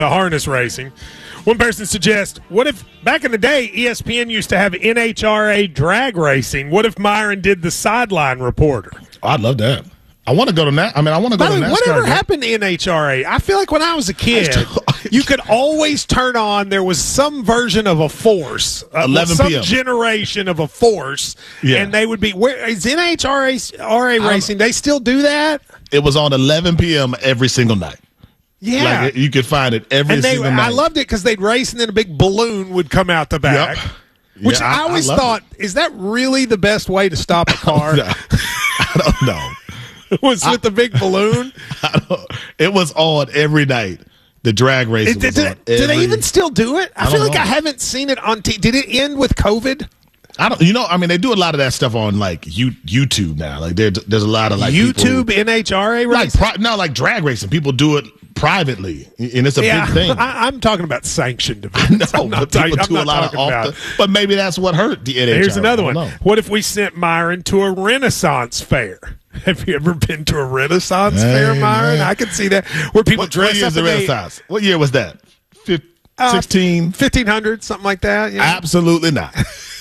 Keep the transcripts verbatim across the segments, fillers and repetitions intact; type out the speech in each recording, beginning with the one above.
the harness racing. One person suggests, what if back in the day E S P N used to have N H R A drag racing? What if Myron did the sideline reporter? Oh, I'd love that. I want to go to that. I mean, I want to go By to the way, NASCAR. whatever game. happened to N H R A? I feel like when I was a kid, you could always turn on. There was some version of a force, uh, eleven some p.m. generation of a force, Yeah. and they would be. Where is N H R A R A racing? They still do that? It was on eleven p.m. every single night. Yeah, Like, you could find it every and they, single night. I loved it because they'd race, and then a big balloon would come out the back. Yep. Which Yeah, I I- always I love thought, is that really the best way to stop a car? No, I don't know. Was with the big balloon? I don't, it was on every night. The drag race It- was did, on do they every- even still do it? I, I feel don't like know. I haven't seen it on T V. Did it end with COVID? I don't. You know, I mean, they do a lot of that stuff on like you, YouTube now. Like there, there's a lot of like YouTube people, N H R A like race? pri- no, like drag racing. People do it privately, and it's a Yeah, big thing. I, I'm talking about sanctioned events. No, I'm not but talking- people I'm do a not lot of talking off about- the, but maybe that's what hurt the N H R A. Here's another I one. don't know. What if we sent Myron to a Renaissance fair? Have you ever been to a Renaissance Hey, fair, Myron? man. I could see that. Where people What, dress what year up is the in they- Renaissance? What year was that? Fif- uh, sixteen? fifteen hundred, something like that. Yeah. Absolutely not.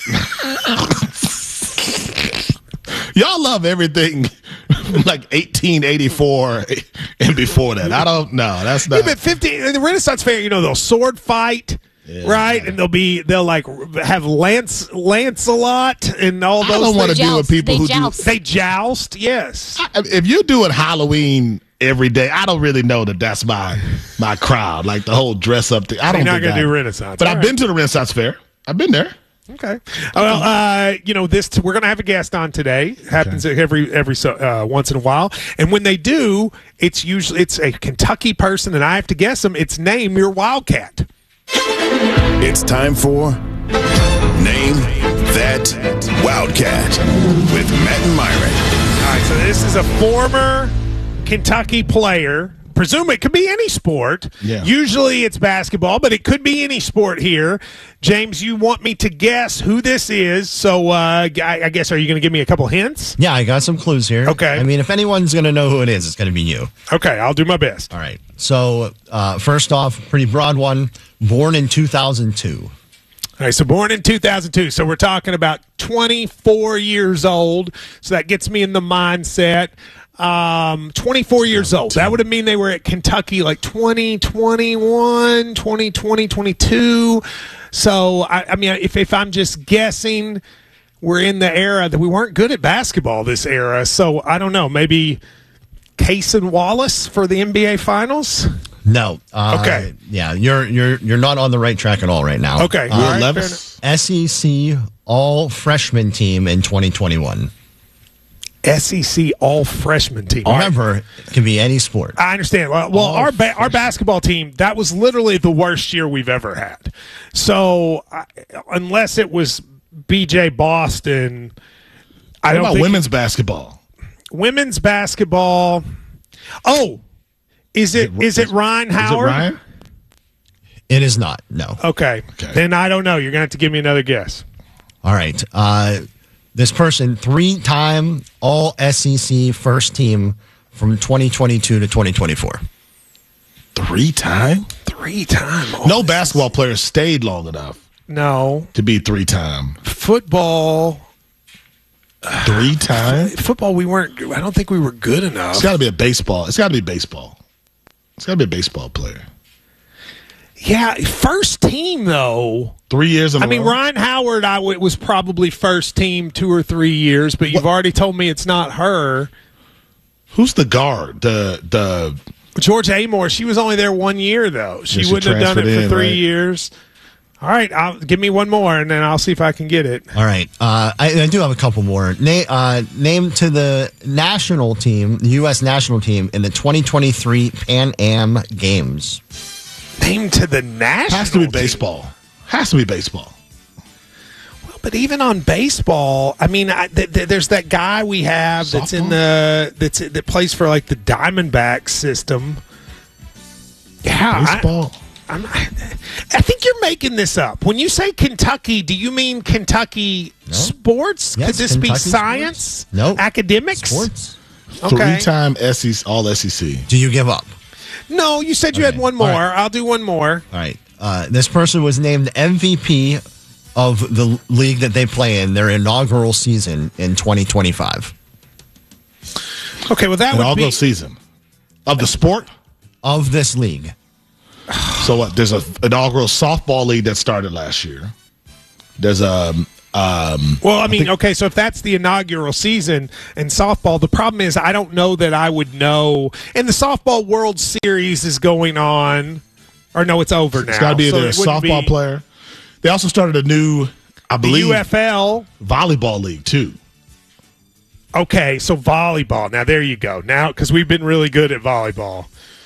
Y'all love everything like eighteen eighty-four and before that. I don't know. That's not. Yeah, but fifteen in the Renaissance fair, you know, they'll sword fight, Yeah. right? And they'll be they'll like have Lance Lancelot and all I those don't want to things. deal with Joust. people They who joust. They joust, yes. do. I- If you're doing Halloween every day, I don't really know that that's my my crowd. Like the whole dress up thing. I don't. You're not think gonna I- do Renaissance. But All I've right. been to the Renaissance fair. I've been there. Okay. Well, uh, you know, this we're going to have a guest on today. Happens every every so uh, once in a while, and when they do, it's usually it's a Kentucky person, and I have to guess them. It's name your Wildcat. It's time for Name That Wildcat with Matt and Myron. All right, so this is a former Kentucky player. Presume it could be any sport. Yeah. Usually it's basketball, but it could be any sport here. James, you want me to guess who this is? So uh, I, I guess, are you going to give me a couple hints? Yeah, I got some clues here. Okay. I mean, if anyone's going to know who it is, it's going to be you. Okay, I'll do my best. All right. So, uh, first off, pretty broad one. Born in two thousand two. All right, so born in two thousand two. So we're talking about twenty-four years old. So that gets me in the mindset. Um, twenty-four years old. That would mean they were at Kentucky like twenty twenty-one, twenty twenty, twenty-two. So, I, I mean, if, if I'm just guessing, we're in the era that we weren't good at basketball this era. So, I don't know. Maybe Cason Wallace for the N B A Finals? No. Uh, Okay. Yeah, you're you're you're not on the right track at all right now. Okay. Uh, All right, Levis? fair S E C All Freshman Team in twenty twenty-one. S E C all freshman team. Remember, it can be any sport. I understand. Well, well All our ba- our basketball team, that was literally the worst year we've ever had. So I, unless it was B J Boston, I What don't about think women's basketball? women's basketball. Oh, is it is it Ryan Is it Howard? Ryan? It is not. No. Okay. Okay. Then I don't know. You're gonna have to give me another guess. All right. Uh, this person, three-time All S E C first team from twenty twenty-two to twenty twenty-four. Three time? Three time. No basketball player stayed long enough No to be three time. football. Three time? Football. We weren't. I don't think we were good enough. It's got to be a baseball. It's got to be baseball. It's got to be a baseball player. Yeah, first team though. Three years in a I mean, row? Ryan Howard, I w- was probably first team two or three years, but you've What? already told me it's not her. Who's the guard? The the Georgia Amore, she was only there one year though. She Yeah, she wouldn't have done it transferred for in, three right? years. All right, I'll, give me one more, and then I'll see if I can get it. All right. Uh, I, I do have a couple more. Na- uh, name to the national team, the U S national team, in the twenty twenty-three Pan Am Games. Name to the national has to be team. baseball. Has to be baseball. Well, but even on baseball, I mean, I, th- th- there's that guy we have that's in the that's that plays for like the Diamondbacks system. Yeah, I- Baseball. I'm, I think you're making this up. When you say Kentucky, do you mean Kentucky No. sports? Yes, Could this be Kentucky science? sports. No. Academics? Sports. Okay. Three time S E C, all S E C. Do you give up? No, you said you Okay. had one more. All right. I'll do one more. All right. Uh, this person was named M V P of the league that they play in, their inaugural season in twenty twenty-five. Okay, well, that would Inaugural be... season of the sport. Of this league. So what? There's an inaugural softball league that started last year. There's a um, Well, I mean, okay, so if that's the inaugural season in softball, the problem is I don't know that I would know. And the softball World Series is going on, or no, it's over now. it's got to be so either a it wouldn't softball be player. They also started a new, I The believe, U F L. volleyball league too. Okay, so volleyball. Now, there you go. Now, because we've been really good at volleyball.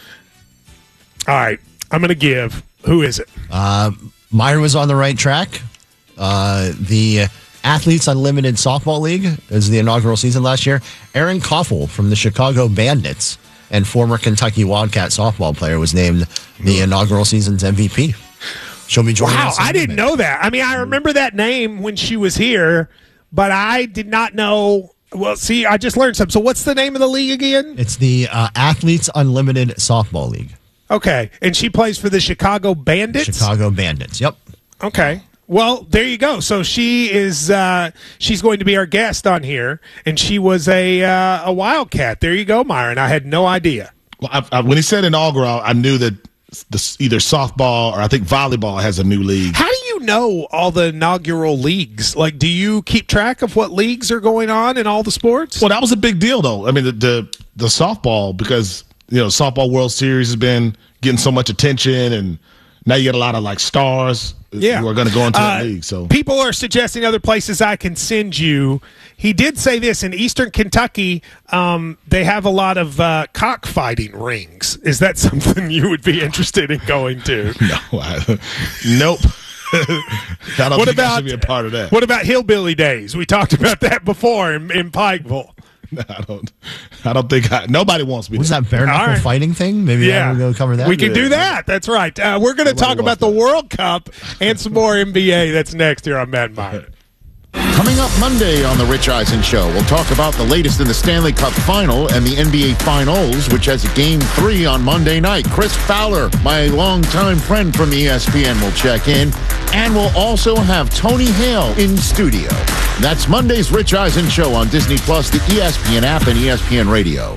All right, I'm going to give. Who is it? Uh, Meyer was on the right track. Uh, the Athletes Unlimited Softball League is the inaugural season last year. Aaron Koffel from the Chicago Bandits and former Kentucky Wildcat softball player was named the inaugural season's M V P. She'll be joining Wow, us. I didn't know that. I mean, I remember that name when she was here, but I did not know. Well, see, I just learned something. So what's the name of the league again? It's the uh, Athletes Unlimited Softball League. Okay, and she plays for the Chicago Bandits? Chicago Bandits, yep. Okay. Well, there you go. So she is uh, she's going to be our guest on here, and she was a uh, a Wildcat. There you go, Myron. I had no idea. Well, I, I, when he said inaugural, I knew that the, either softball or I think volleyball has a new league. How do you know all the inaugural leagues? Like, do you keep track of what leagues are going on in all the sports? Well, that was a big deal, though. I mean, the the, the softball, because you know, softball World Series has been getting so much attention, and now you get a lot of like stars yeah. who are going to go into uh, the league. So people are suggesting other places I can send you. He did say this in Eastern Kentucky. Um, they have a lot of uh, cockfighting rings. Is that something you would be interested in going to? no, I, nope. I don't What think I about should be a part of that. What about Hillbilly Days? We talked about that before in, in Pikeville. No, I don't. I don't think I, nobody wants me. What's to, that bare knuckle right. fighting thing? Maybe Yeah, we'll go cover that. we can Yeah. do that. That's right. Uh, we're going to talk about wants the that. World Cup and some more N B A. That's next here on Matt and Myron. Coming up Monday on The Rich Eisen Show, we'll talk about the latest in the Stanley Cup Final and the N B A Finals, which has a game three on Monday night. Chris Fowler, my longtime friend from E S P N, will check in. And we'll also have Tony Hale in studio. That's Monday's Rich Eisen Show on Disney Plus, the E S P N app, and E S P N Radio.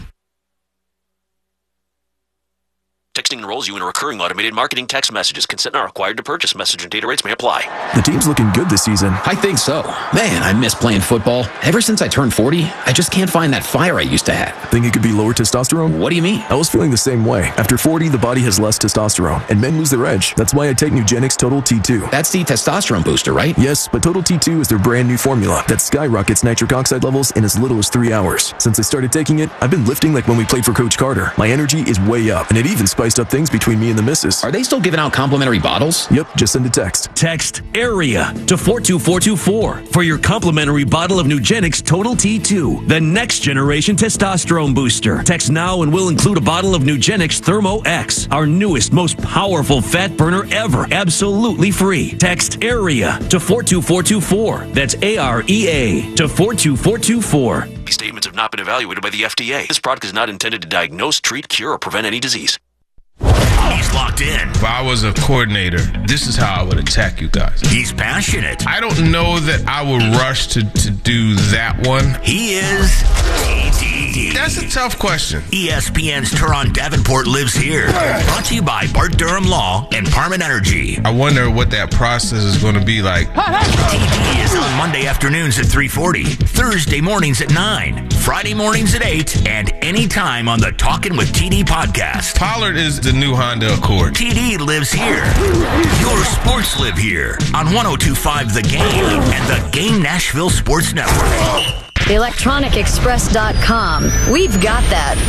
Texting enrolls you in a recurring automated marketing text messages. Consent not required to purchase. Message and data rates may apply. The team's looking good this season. I think so. Man, I miss playing football. Ever since I turned forty, I just can't find that fire I used to have. Think it could be lower testosterone? What do you mean? I was feeling the same way. After forty, the body has less testosterone, and men lose their edge. That's why I take Nugenix Total T two. That's the testosterone booster, right? Yes, but Total T two is their brand new formula that skyrockets nitric oxide levels in as little as three hours. Since I started taking it, I've been lifting like when we played for Coach Carter. My energy is way up, and it even spiced up things between me and the missus. Are they still giving out complimentary bottles? Yep, just send a text. Text AREA to four two four two four for your complimentary bottle of Nugenix Total T two, the next generation testosterone booster. Text now and we'll include a bottle of Nugenix Thermo X, our newest, most powerful fat burner ever, absolutely free. Text AREA to four two four two four. That's A R E A to four two four two four. These statements have not been evaluated by the F D A. This product is not intended to diagnose, treat, cure, or prevent any disease. He's locked in. If I was a coordinator, this is how I would attack you guys. He's passionate. I don't know that I would rush to, to do that one. He is T D. That's a tough question. E S P N's Turon Davenport lives here. Brought to you by Bart Durham Law and Parman Energy. I wonder what that process is going to be like. T D is on Monday afternoons at three forty, Thursday mornings at nine, Friday mornings at eight, and anytime on the Talkin' with T D podcast. Pollard is the new Honda Accord. T D lives here. Your sports live here on one oh two point five The Game and the Game Nashville Sports Network. electronic express dot com. We've got that.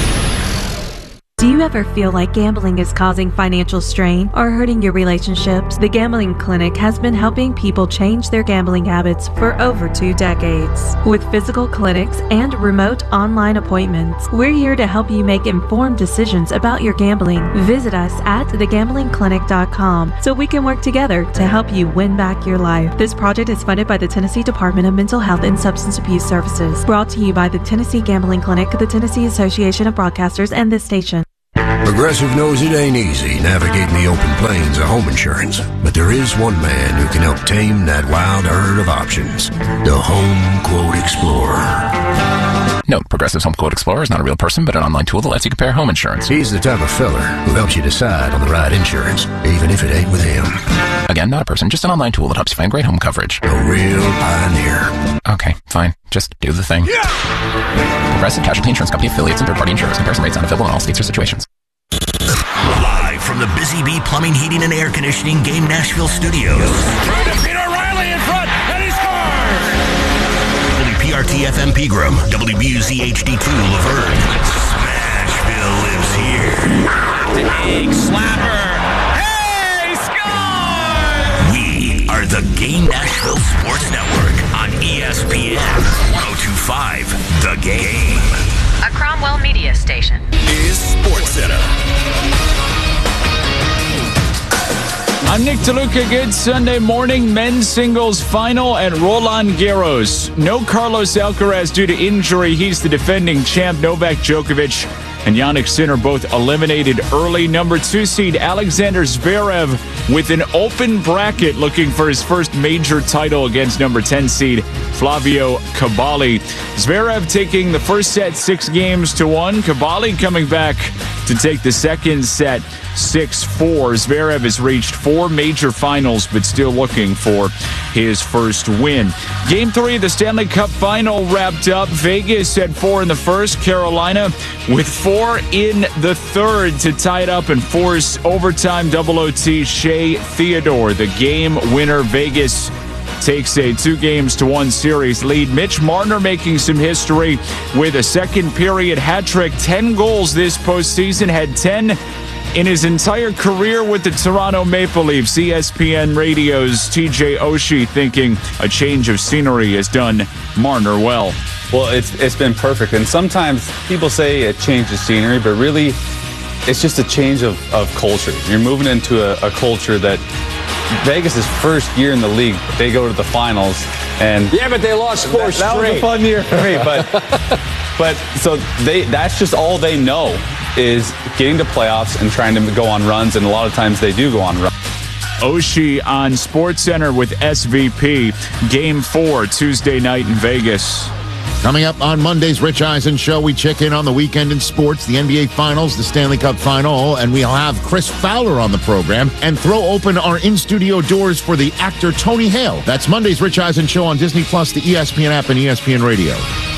Do you ever feel like gambling is causing financial strain or hurting your relationships? The Gambling Clinic has been helping people change their gambling habits for over two decades. With physical clinics and remote online appointments, we're here to help you make informed decisions about your gambling. Visit us at the gambling clinic dot com so we can work together to help you win back your life. This project is funded by the Tennessee Department of Mental Health and Substance Abuse Services. Brought to you by the Tennessee Gambling Clinic, the Tennessee Association of Broadcasters, and this station. Progressive knows it ain't easy navigating the open plains of home insurance, but there is one man who can help tame that wild herd of options. The Home Quote Explorer. Note, Progressive's Home Quote Explorer is not a real person, but an online tool that lets you compare home insurance. He's the type of feller who helps you decide on the right insurance, even if it ain't with him. Again, not a person, just an online tool that helps you find great home coverage. A real pioneer. Okay, fine. Just do the thing. Yeah! Progressive Casualty Insurance Company affiliates and third-party insurers. Comparison rates not available in all states or situations. Live from the Busy Bee Plumbing, Heating, and Air Conditioning Game Nashville studios. Trying to feed O'Reilly in front, and he scores! W P R T F M Pegram, W B U Z H D two Laverne. Smashville lives here. Big slapper. Hey, score! We are the Game Nashville Sports Network on E S P N one oh two point five. The Game. A Cromwell Media Station. Is Sports Center. I'm Nick DeLuca. Good Sunday morning. Men's singles final at Roland Garros. No Carlos Alcaraz due to injury. He's the defending champ. Novak Djokovic and Jannik Sinner both eliminated early. Number two seed Alexander Zverev with an open bracket looking for his first major title against number ten seed Flavio Cabali. Zverev taking the first set six games to one. Cabali coming back to take the second set six four. Zverev has reached four major finals, but still looking for his first win. Game three of the Stanley Cup final wrapped up. Vegas had four in the first. Carolina with four in the third to tie it up and force overtime double O T. Shea Theodore, the game winner. Vegas takes a two games to one series lead. Mitch Marner making some history with a second period hat trick. ten goals this postseason, had ten in his entire career with the Toronto Maple Leafs. E S P N Radio's T J Oshie thinking a change of scenery has done Marner well. Well, it's it's been perfect. And sometimes people say a change of scenery, but really it's just a change of, of culture. You're moving into a, a culture that Vegas' first year in the league, they go to the finals. And yeah, but they lost four that, straight. That was a fun year for me. But, but so they that's just all they know is getting to playoffs and trying to go on runs. And a lot of times they do go on runs. Oshie on SportsCenter with S V P. Game four, Tuesday night in Vegas. Coming up on Monday's Rich Eisen Show, we check in on the weekend in sports, the N B A Finals, the Stanley Cup Final, and we'll have Chris Fowler on the program and throw open our in-studio doors for the actor Tony Hale. That's Monday's Rich Eisen Show on Disney Plus, the E S P N app, and E S P N Radio.